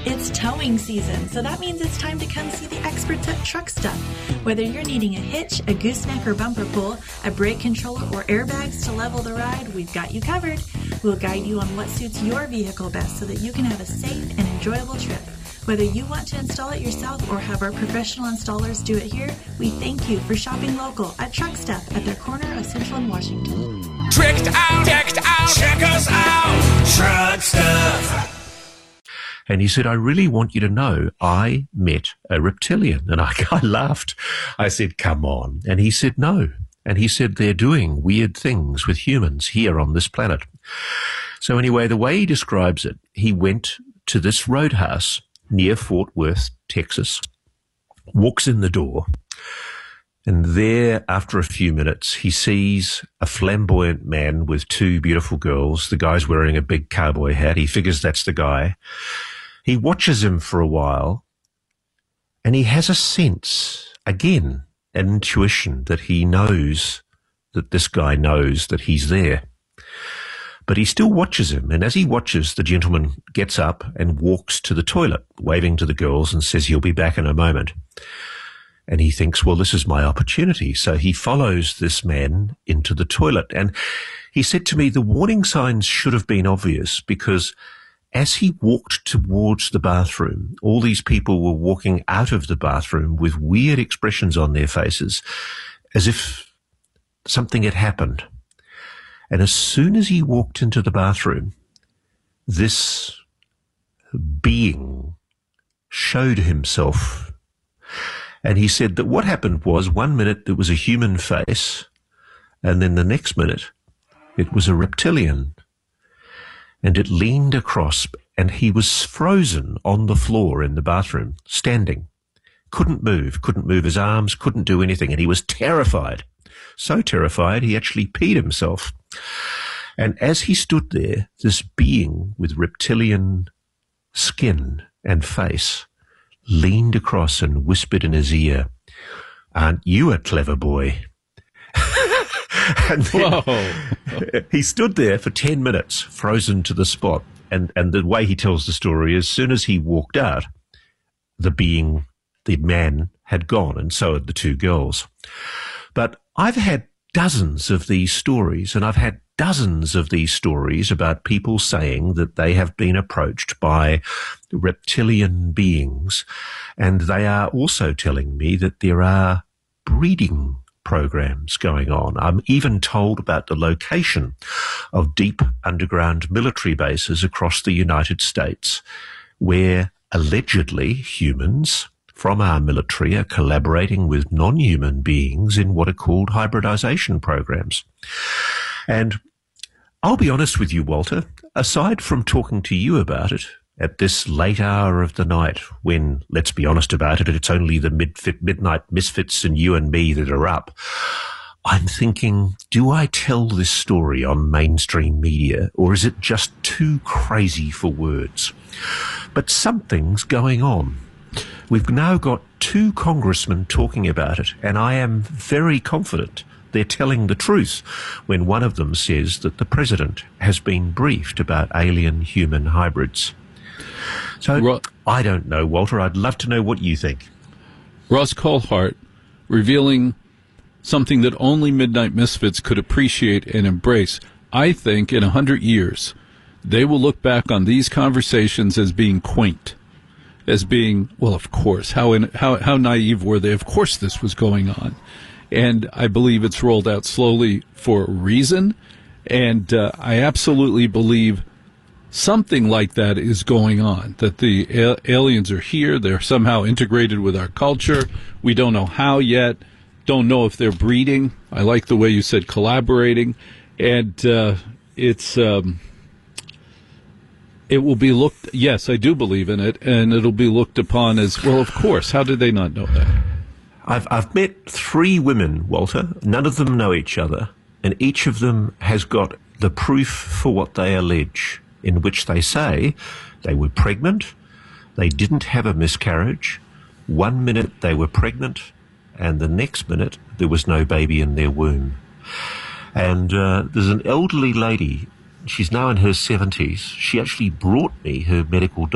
It's towing season, so that means it's time to come see the experts at Truck Stuff. Whether you're needing a hitch, a gooseneck or bumper pull, a brake controller, or airbags to level the ride, we've got you covered. We'll guide you on what suits your vehicle best so that you can have a safe and enjoyable trip. Whether you want to install it yourself or have our professional installers do it here, we thank you for shopping local at Truck Stuff at their corner of Central and Washington. Tricked out, check us out, Truck Stuff. And he said, I really want you to know I met a reptilian. And I laughed. I said, come on. And he said, no. And he said, they're doing weird things with humans here on this planet. So anyway, the way he describes it, he went to this roadhouse near Fort Worth, Texas, walks in the door, and there, after a few minutes, he sees a flamboyant man with two beautiful girls. The guy's wearing a big cowboy hat. He figures that's the guy. He watches him for a while, and he has a sense, again, an intuition that he knows that this guy knows that he's there. But he still watches him, and as he watches, the gentleman gets up and walks to the toilet, waving to the girls and says he'll be back in a moment. And he thinks, well, this is my opportunity. So he follows this man into the toilet. And he said to me, the warning signs should have been obvious, because as he walked towards the bathroom, all these people were walking out of the bathroom with weird expressions on their faces, as if something had happened. And as soon as he walked into the bathroom, this being showed himself. And he said that what happened was, 1 minute there was a human face, and then the next minute it was a reptilian. And it leaned across, and he was frozen on the floor in the bathroom, standing. Couldn't move his arms, couldn't do anything, and he was terrified. So terrified, he actually peed himself. And as he stood there, this being with reptilian skin and face leaned across and whispered in his ear, "Aren't you a clever boy?" And then he stood there for 10 minutes, frozen to the spot. And the way he tells the story is, as soon as he walked out, the man had gone, and so had the two girls. But I've had dozens of these stories, and I've had dozens of these stories about people saying that they have been approached by reptilian beings, and they are also telling me that there are breeding programs going on. I'm even told about the location of deep underground military bases across the United States where allegedly humans from our military are collaborating with non-human beings in what are called hybridization programs. And I'll be honest with you, Walter, aside from talking to you about it at this late hour of the night when, let's be honest about it, it's only the midnight misfits and you and me that are up, I'm thinking, do I tell this story on mainstream media, or is it just too crazy for words? But something's going on. We've now got two congressmen talking about it, and I am very confident they're telling the truth when one of them says that the president has been briefed about alien-human hybrids. So I don't know, Walter. I'd love to know what you think. Ross Coulthart revealing something that only Midnight Misfits could appreciate and embrace. I think in 100 years, they will look back on these conversations as being quaint, as being, well, of course, how naive were they? Of course this was going on. And I believe it's rolled out slowly for a reason. And I absolutely believe something like that is going on, that the aliens are here. They're somehow integrated with our culture. We don't know how yet. Don't know if they're breeding. I like the way you said collaborating. And it will be looked, yes, I do believe in it, and it'll be looked upon as, well, of course. How did they not know that? I've met 3 women, Walter. None of them know each other, and each of them has got the proof for what they allege, in which they say they were pregnant, they didn't have a miscarriage, 1 minute they were pregnant, and the next minute there was no baby in their womb. And there's an elderly lady, she's now in her 70s, she actually brought me her medical